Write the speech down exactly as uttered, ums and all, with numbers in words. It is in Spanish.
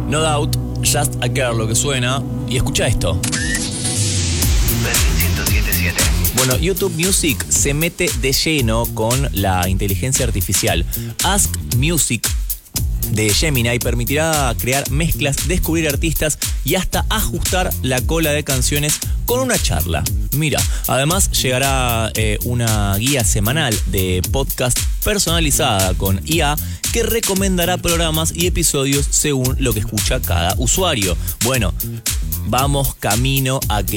No Doubt, Just a Girl, lo que suena. Y escucha esto. ciento siete punto siete. Bueno, YouTube Music se mete de lleno con la inteligencia artificial. Ask Music de Gemini permitirá crear mezclas, descubrir artistas y hasta ajustar la cola de canciones con una charla. Mira, además llegará eh, una guía semanal de podcast personalizada con I A que recomendará programas y episodios según lo que escucha cada usuario. Bueno, vamos camino a que